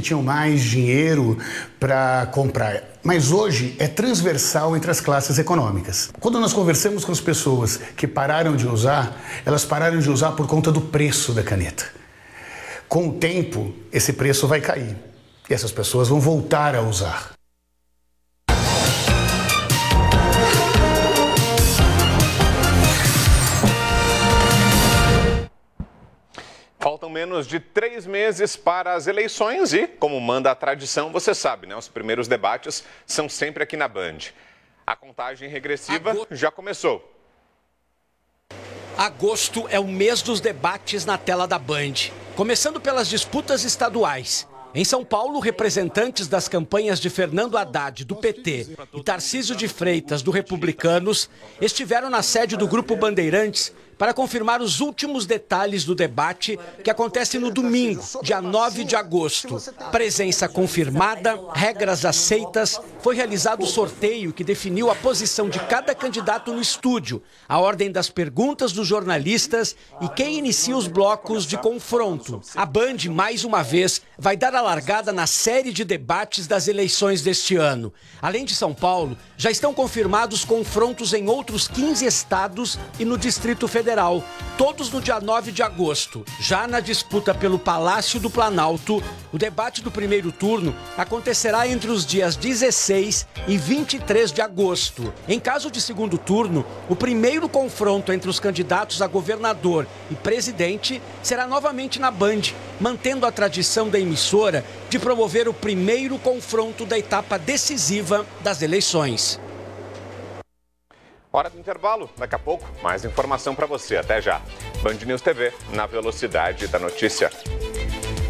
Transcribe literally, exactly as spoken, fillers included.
que tinham mais dinheiro para comprar. Mas hoje é transversal entre as classes econômicas. Quando nós conversamos com as pessoas que pararam de usar, elas pararam de usar por conta do preço da caneta. Com o tempo, esse preço vai cair e essas pessoas vão voltar a usar. Faltam menos de três meses para as eleições e, como manda a tradição, você sabe, né? Os primeiros debates são sempre aqui na Band. A contagem regressiva já começou. Agosto é o mês dos debates na tela da Band, começando pelas disputas estaduais. Em São Paulo, representantes das campanhas de Fernando Haddad, do P T, e Tarcísio de Freitas, do Republicanos, estiveram na sede do Grupo Bandeirantes para confirmar os últimos detalhes do debate que acontece no domingo, dia nove de agosto. Presença confirmada, regras aceitas, foi realizado o sorteio que definiu a posição de cada candidato no estúdio, a ordem das perguntas dos jornalistas e quem inicia os blocos de confronto. A Band, mais uma vez, vai dar a largada na série de debates das eleições deste ano. Além de São Paulo, já estão confirmados confrontos em outros quinze estados e no Distrito Federal. Todos no dia nove de agosto. Já na disputa pelo Palácio do Planalto, o debate do primeiro turno acontecerá entre os dias dezesseis e vinte e três de agosto. Em caso de segundo turno, o primeiro confronto entre os candidatos a governador e presidente será novamente na Band, mantendo a tradição da emissora de promover o primeiro confronto da etapa decisiva das eleições. Hora do intervalo. Daqui a pouco, mais informação para você. Até já. Band News T V, na velocidade da notícia.